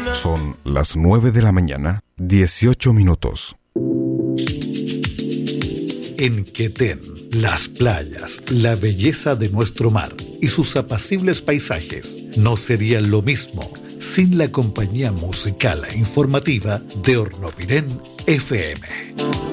Son las 9 de la mañana, 18 minutos. En Quetén, las playas, la belleza de nuestro mar y sus apacibles paisajes no serían lo mismo sin la compañía musical e informativa de Hornopirén FM.